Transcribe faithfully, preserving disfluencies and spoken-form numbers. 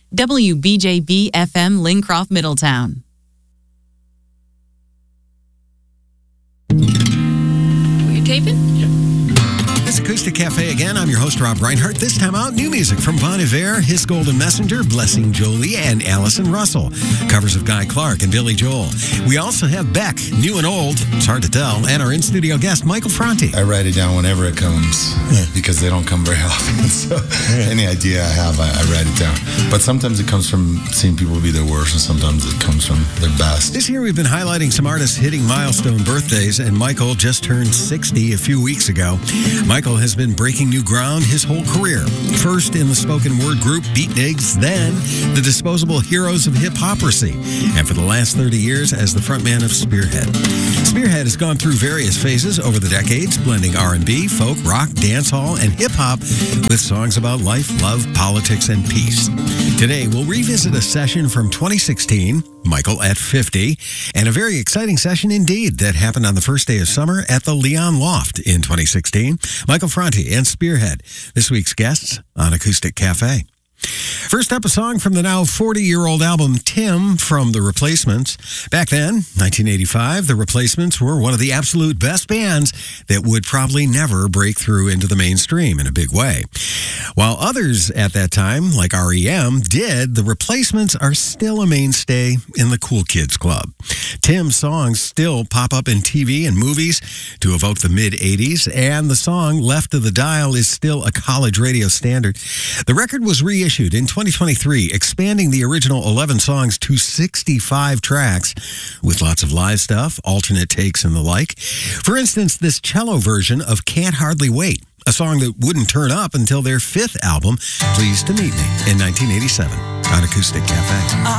W B J B F M Lincroft, Middletown. Were you taping? It's Acoustic Cafe again. I'm your host, Rob Reinhardt. This time out, new music from Bon Iver, His Golden Messenger, Blessing Jolie, and Allison Russell. Covers of Guy Clark and Billy Joel. We also have Beck, new and old, it's hard to tell, and our in-studio guest, Michael Franti. I write it down whenever it comes yeah. because they don't come very often. So yeah. any idea I have, I, I write it down. But sometimes it comes from seeing people be their worst, and sometimes it comes from their best. This year we've been highlighting some artists hitting milestone birthdays, and Michael just turned sixty a few weeks ago. Michael has been breaking new ground his whole career. First in the spoken word group Beatniks, then the disposable heroes of hip-hoperacy, and for the last thirty years as the frontman of Spearhead. Spearhead has gone through various phases over the decades, blending R and B, folk, rock, dancehall, and hip-hop with songs about life, love, politics, and peace. Today, we'll revisit a session from twenty sixteen, Michael at fifty, and a very exciting session indeed that happened on the first day of summer at the Leon Loft in twenty sixteen. Michael Franti and Spearhead, this week's guests on Acoustic Cafe. First up, a song from the now forty-year-old album Tim from The Replacements. Back then, nineteen eighty-five, The Replacements were one of the absolute best bands that would probably never break through into the mainstream in a big way. While others at that time, like R E M, did, The Replacements are still a mainstay in the cool kids club. Tim's songs still pop up in T V and movies to evoke the mid-eighties, and the song Left of the Dial is still a college radio standard. The record was reissued in twenty twenty-three, expanding the original eleven songs to sixty-five tracks with lots of live stuff, alternate takes, and the like. For instance, this cello version of Can't Hardly Wait, a song that wouldn't turn up until their fifth album, Pleased to Meet Me, in nineteen eighty-seven on Acoustic Cafe.